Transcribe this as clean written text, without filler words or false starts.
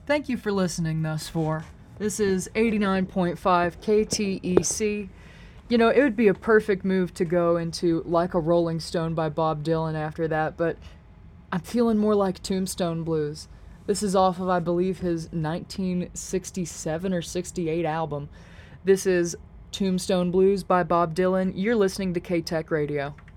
Thank you for listening thus far. This is 89.5 KTEC. You know, it would be a perfect move to go into Like a Rolling Stone by Bob Dylan after that, but I'm feeling more like Tombstone Blues. This is off of, I believe, his 1967 or 68 album. This is Tombstone Blues by Bob Dylan. You're listening to K-Tech Radio.